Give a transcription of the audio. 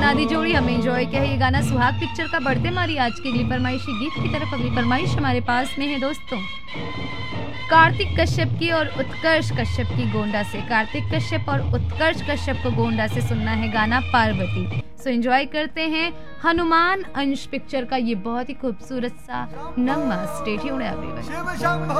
बना दी जोड़ी, हमें एंजॉय किया है ये गाना। सुहाग पिक्चर का बढ़ते हमारी आज की अगली फरमाइशी गीत की तरफ। अगली फरमाइश हमारे पास में है दोस्तों कार्तिक कश्यप की और उत्कर्ष कश्यप की गोंडा से। कार्तिक कश्यप और उत्कर्ष कश्यप को गोंडा से सुनना है गाना पार्वती। सो एंजॉय करते हैं हनुमान अंश पिक्चर का ये बहुत ही खूबसूरत सा नगमा। Stay tuned everyone.